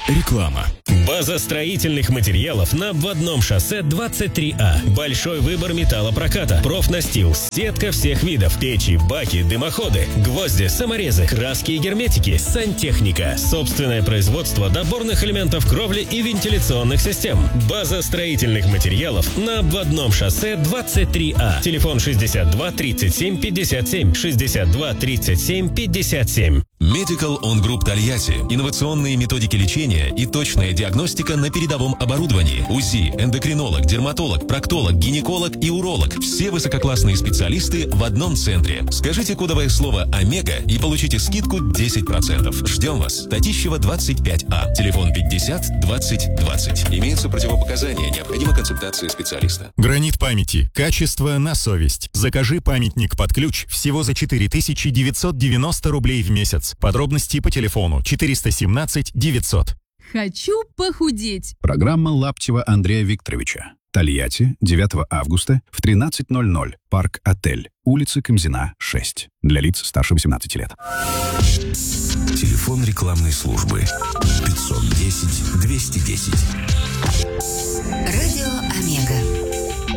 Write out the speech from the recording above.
Реклама. База строительных материалов на обводном шоссе 23А. Большой выбор металлопроката, профнастил, сетка всех видов, печи, баки, дымоходы, гвозди, саморезы, краски и герметики, сантехника, собственное производство доборных элементов кровли и вентиляционных систем. База строительных материалов на обводном шоссе 23А. Телефон 62 37 57, 62 37 57. Medical On Group Тольятти. Инновационные методики лечения и точная диагностика на передовом оборудовании. УЗИ, эндокринолог, дерматолог, проктолог, гинеколог и уролог. Все высококлассные специалисты в одном центре. Скажите кодовое слово «Омега» и получите скидку 10%. Ждем вас. Татищева, 25А. Телефон 50 20 20. Имеются противопоказания. Необходима консультация специалиста. Гранит памяти. Качество на совесть. Закажи памятник под ключ всего за 4990 рублей в месяц. Подробности по телефону 417 900. Хочу похудеть. Программа Лаптева Андрея Викторовича. Тольятти, 9 августа в 13:00. Парк-отель. Улица Камзина, 6. Для лиц старше 18 лет. Телефон рекламной службы 510 210.